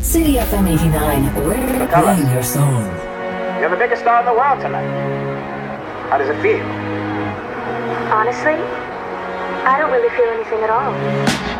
City FM 89, we're Tell us. playing your song. You're the biggest star in the world tonight. How does it feel? Honestly, I don't really feel anything at all.